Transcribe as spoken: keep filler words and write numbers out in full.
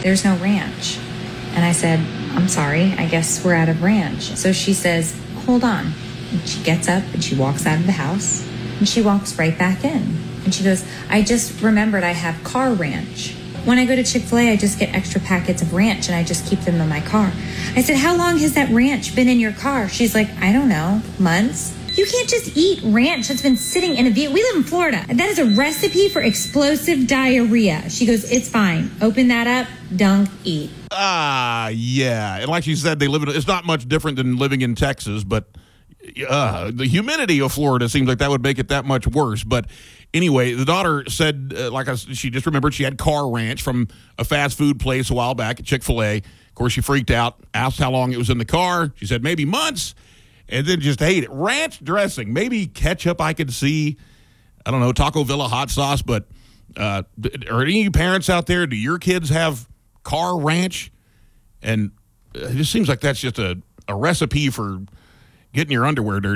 there's no ranch. And I said, I'm sorry, I guess we're out of ranch. So she says, hold on. And she gets up and she walks out of the house and she walks right back in. And she goes, I just remembered I have car ranch. When I go to Chick-fil-A, I just get extra packets of ranch and I just keep them in my car. I said, how long has that ranch been in your car? She's like, I don't know, months. You can't just eat ranch that's been sitting in a vehicle. We live in Florida. That is a recipe for explosive diarrhea. She goes, it's fine. Open that up, dunk, eat. Ah, uh, yeah. And like she said, they live in, it's not much different than living in Texas, but uh, the humidity of Florida seems like that would make it that much worse. But anyway, the daughter said, uh, like I, she just remembered she had car ranch from a fast food place a while back at Chick-fil-A. Of course, she freaked out, asked how long it was in the car. She said maybe months. And then just hate it. Ranch dressing, maybe ketchup I could see. I don't know, Taco Villa hot sauce, but uh, are any of you parents out there, do your kids have car ranch? And it just seems like that's just a, a recipe for getting your underwear dirty.